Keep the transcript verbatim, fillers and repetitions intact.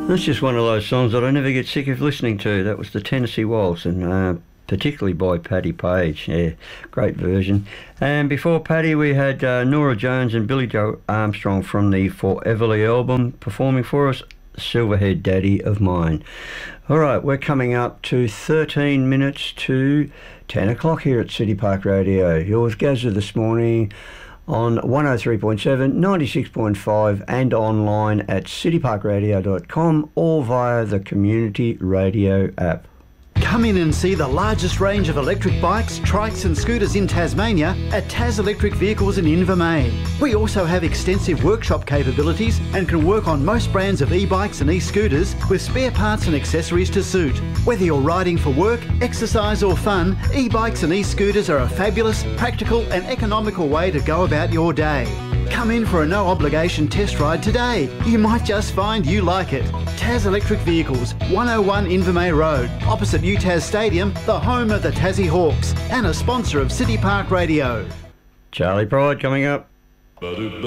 That's just one of those songs that I never get sick of listening to. That was the Tennessee Waltz, and uh, particularly by Paddy Page. Yeah, great version. And before Paddy, we had uh, Norah Jones and Billy Joe Armstrong from the Foreverly album performing for us, Silverhead Daddy of Mine. All right, we're coming up to thirteen minutes to ten o'clock here at City Park Radio. You're with Gazza this morning on one oh three point seven, ninety-six point five and online at city park radio dot com or via the Community Radio app. Come in and see the largest range of electric bikes, trikes and scooters in Tasmania at Tas Electric Vehicles in Invermain. We also have extensive workshop capabilities and can work on most brands of e-bikes and e-scooters with spare parts and accessories to suit. Whether you're riding for work, exercise or fun, e-bikes and e-scooters are a fabulous, practical and economical way to go about your day. Come in for a no-obligation test ride today. You might just find you like it. Tas Electric Vehicles, one oh one Invermay Road, opposite U T A S Stadium, the home of the Tassie Hawks, and a sponsor of City Park Radio. Charlie Pride coming up.